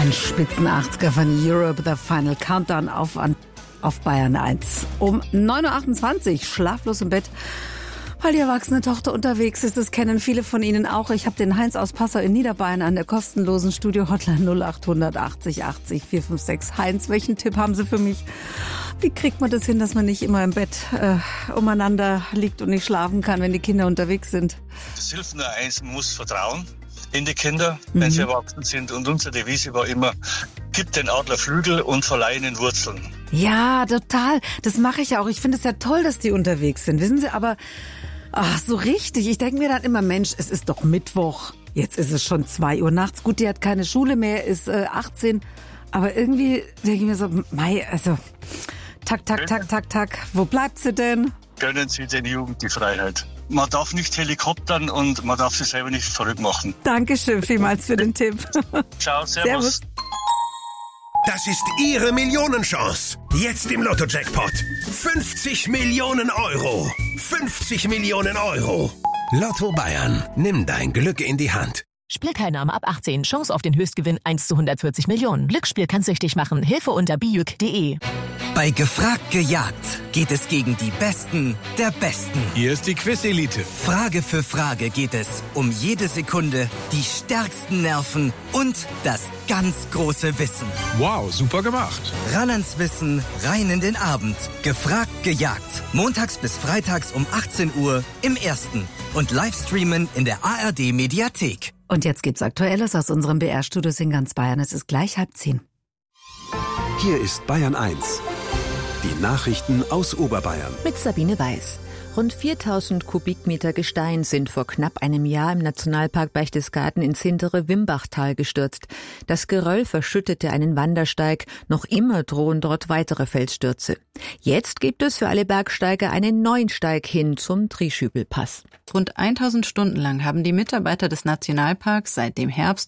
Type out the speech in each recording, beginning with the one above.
Ein Spitzen-80er von Europe, The Final Countdown auf Bayern 1. Um 9.28 Uhr, schlaflos im Bett, weil die erwachsene Tochter unterwegs ist. Das kennen viele von Ihnen auch. Ich habe den Heinz aus Passau in Niederbayern an der kostenlosen Studio-Hotline 0800 80 80 456. Heinz, welchen Tipp haben Sie für mich? Wie kriegt man das hin, dass man nicht immer im Bett umeinander liegt und nicht schlafen kann, wenn die Kinder unterwegs sind? Das hilft nur eins, man muss vertrauen in die Kinder, wenn sie erwachsen sind. Und unsere Devise war immer, gib den Adler Flügel und verleih ihnen Wurzeln. Ja, total. Das mache ich auch. Ich finde es ja toll, dass die unterwegs sind. Wissen Sie, aber so richtig. Ich denke mir dann immer, Mensch, es ist doch Mittwoch. Jetzt ist es schon 2 Uhr nachts. Gut, die hat keine Schule mehr, ist 18. Aber irgendwie denke ich mir so, tak. Wo bleibt sie denn? Gönnen Sie den Jugend die Freiheit. Man darf nicht helikoptern und man darf sich selber nicht verrückt machen. Dankeschön vielmals für den Tipp. Ciao, servus. Das ist Ihre Millionenchance. Jetzt im Lotto-Jackpot. 50 Millionen Euro. 50 Millionen Euro. Lotto Bayern. Nimm dein Glück in die Hand. Spielteilnahme ab 18. Chance auf den Höchstgewinn 1 zu 140 Millionen. Glücksspiel kann süchtig machen. Hilfe unter bijuk.de. Bei Gefragt gejagt geht es gegen die Besten der Besten. Hier ist die Quiz-Elite. Frage für Frage geht es um jede Sekunde, die stärksten Nerven und das ganz große Wissen. Wow, super gemacht. Ran ans Wissen, rein in den Abend. Gefragt gejagt. Montags bis freitags um 18 Uhr im Ersten. Und Livestreamen in der ARD-Mediathek. Und jetzt gibt's Aktuelles aus unserem BR-Studios in ganz Bayern. Es ist gleich 9:30. Hier ist Bayern 1. Die Nachrichten aus Oberbayern. Mit Sabine Weiß. Rund 4000 Kubikmeter Gestein sind vor knapp einem Jahr im Nationalpark Berchtesgaden ins hintere Wimbachtal gestürzt. Das Geröll verschüttete einen Wandersteig. Noch immer drohen dort weitere Felsstürze. Jetzt gibt es für alle Bergsteiger einen neuen Steig hin zum Trieschübelpass. Rund 1000 Stunden lang haben die Mitarbeiter des Nationalparks seit dem Herbst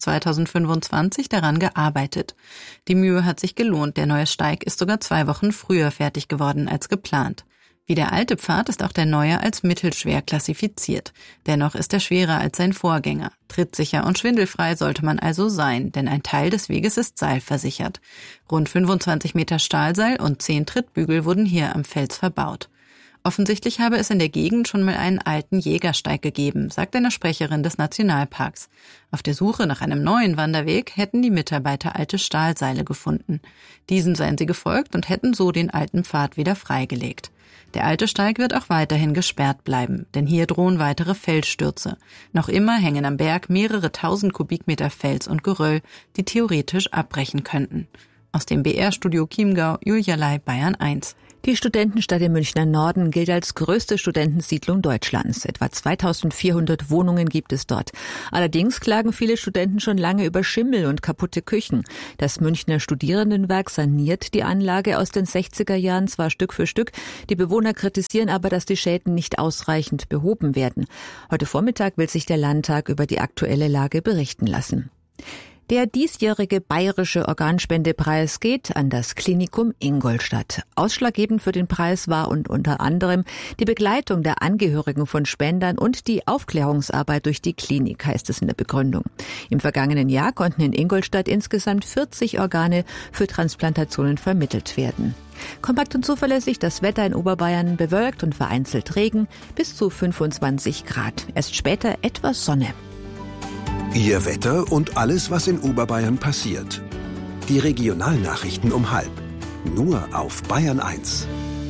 2025 daran gearbeitet. Die Mühe hat sich gelohnt. Der neue Steig ist sogar 2 Wochen früher fertig geworden als geplant. Wie der alte Pfad ist auch der neue als mittelschwer klassifiziert. Dennoch ist er schwerer als sein Vorgänger. Trittsicher und schwindelfrei sollte man also sein, denn ein Teil des Weges ist seilversichert. Rund 25 Meter Stahlseil und 10 Trittbügel wurden hier am Fels verbaut. Offensichtlich habe es in der Gegend schon mal einen alten Jägersteig gegeben, sagt eine Sprecherin des Nationalparks. Auf der Suche nach einem neuen Wanderweg hätten die Mitarbeiter alte Stahlseile gefunden. Diesen seien sie gefolgt und hätten so den alten Pfad wieder freigelegt. Der alte Steig wird auch weiterhin gesperrt bleiben, denn hier drohen weitere Felsstürze. Noch immer hängen am Berg mehrere 1000 Kubikmeter Fels und Geröll, die theoretisch abbrechen könnten. Aus dem BR-Studio Chiemgau, Julia Lai, Bayern 1. Die Studentenstadt im Münchner Norden gilt als größte Studentensiedlung Deutschlands. Etwa 2400 Wohnungen gibt es dort. Allerdings klagen viele Studenten schon lange über Schimmel und kaputte Küchen. Das Münchner Studierendenwerk saniert die Anlage aus den 60er Jahren zwar Stück für Stück. Die Bewohner kritisieren aber, dass die Schäden nicht ausreichend behoben werden. Heute Vormittag will sich der Landtag über die aktuelle Lage berichten lassen. Der diesjährige bayerische Organspendepreis geht an das Klinikum Ingolstadt. Ausschlaggebend für den Preis war und unter anderem die Begleitung der Angehörigen von Spendern und die Aufklärungsarbeit durch die Klinik, heißt es in der Begründung. Im vergangenen Jahr konnten in Ingolstadt insgesamt 40 Organe für Transplantationen vermittelt werden. Kompakt und zuverlässig das Wetter in Oberbayern, bewölkt und vereinzelt Regen, bis zu 25 Grad. Erst später etwas Sonne. Ihr Wetter und alles, was in Oberbayern passiert. Die Regionalnachrichten um 12:30. Nur auf Bayern 1.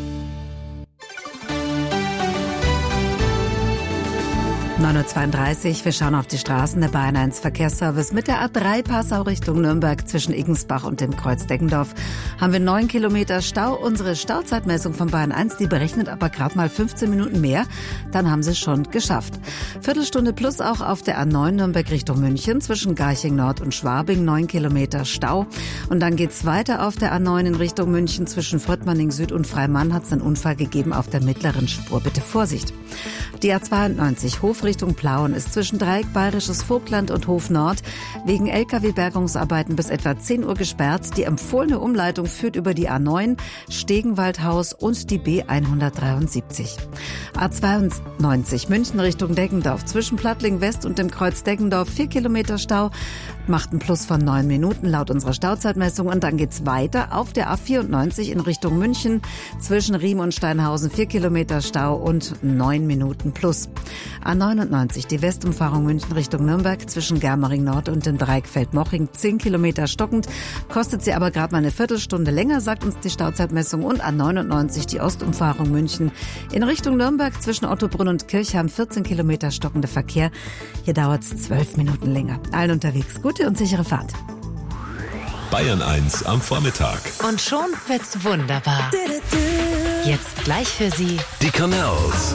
9.32 Uhr, wir schauen auf die Straßen. Der Bayern 1 Verkehrsservice mit der A3 Passau Richtung Nürnberg zwischen Iggensbach und dem Kreuz Deggendorf haben wir 9 Kilometer Stau. Unsere Stauzeitmessung von Bayern 1, die berechnet aber gerade mal 15 Minuten mehr. Dann haben sie es schon geschafft. Viertelstunde plus auch auf der A9 Nürnberg Richtung München zwischen Garching Nord und Schwabing 9 Kilometer Stau. Und dann geht's weiter auf der A9 in Richtung München zwischen Fröttmanning Süd und Freimann hat es einen Unfall gegeben auf der mittleren Spur. Bitte Vorsicht. Die A92 Hofring Richtung Plauen ist zwischen Dreieck Bayerisches Vogtland und Hof Nord wegen Lkw-Bergungsarbeiten bis etwa 10 Uhr gesperrt. Die empfohlene Umleitung führt über die A9, Stegenwaldhaus und die B173. A92 München Richtung Deggendorf zwischen Plattling West und dem Kreuz Deggendorf 4 Kilometer Stau, macht ein Plus von 9 Minuten laut unserer Stauzeitmessung. Und dann geht's weiter auf der A94 in Richtung München zwischen Riem und Steinhausen 4 Kilometer Stau und 9 Minuten plus. A99 die Westumfahrung München Richtung Nürnberg zwischen Germering Nord und dem Dreieck Feldmoching 10 Kilometer stockend, kostet sie aber gerade mal eine Viertelstunde länger, sagt uns die Stauzeitmessung. Und A99 die Ostumfahrung München in Richtung Nürnberg zwischen Ottobrunn und Kirchheim 14 Kilometer stockender Verkehr. Hier dauert's 12 Minuten länger. Allen unterwegs gute und sichere Fahrt. Bayern 1 am Vormittag. Und schon wird's wunderbar. Jetzt gleich für Sie Die Canals.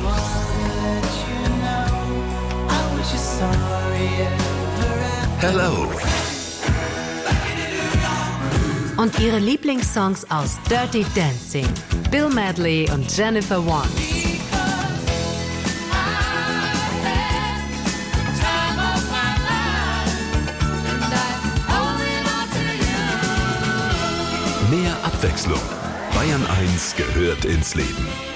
Hello. und Ihre Lieblingssongs aus Dirty Dancing, Bill Medley und Jennifer Warnes. Mehr Abwechslung. Bayern 1 gehört ins Leben.